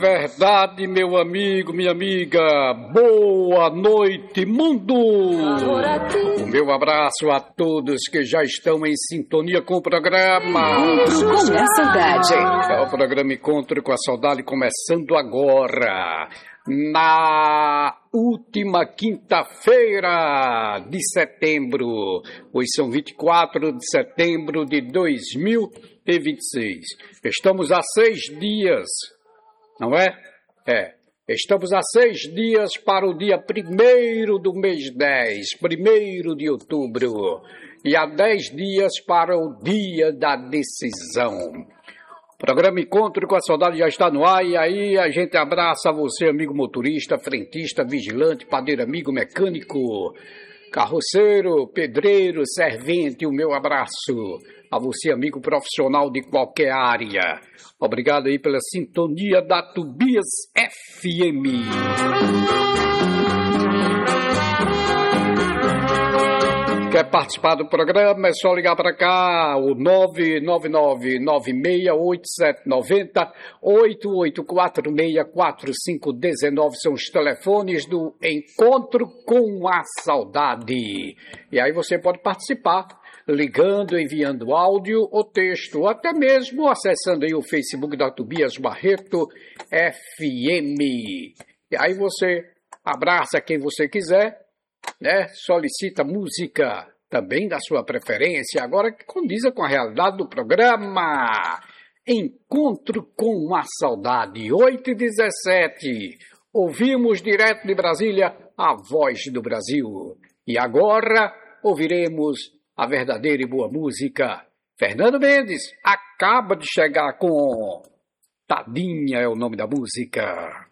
Verdade, meu amigo, minha amiga, boa noite, mundo! O meu abraço a todos que já estão em sintonia com o programa. Encontro com a Saudade. É o programa Encontro com a Saudade começando agora, na última quinta-feira de setembro. Hoje são 24 de setembro de 2026. Estamos a 6 dias... Não é? Estamos a 6 dias para o dia 1º do mês 10, 1º de outubro, e a 10 dias para o dia da decisão. O programa Encontro com a Saudade já está no ar, e aí a gente abraça você, amigo motorista, frentista, vigilante, padeiro, amigo mecânico, carroceiro, pedreiro, servente, o meu abraço a você, amigo profissional de qualquer área. Obrigado aí pela sintonia da Tobias FM. Quer participar do programa? É só ligar para cá, o 999-968790, 88464519 são os telefones do Encontro com a Saudade. E aí você pode participar, ligando, enviando áudio ou texto, ou até mesmo acessando aí o Facebook da Tobias Barreto FM. E aí você abraça quem você quiser, né? Solicita música também da sua preferência, agora que condiza com a realidade do programa. Encontro com a Saudade, 8h17. Ouvimos direto de Brasília a voz do Brasil. E agora ouviremos a verdadeira e boa música. Fernando Mendes acaba de chegar com Tadinha é o nome da música.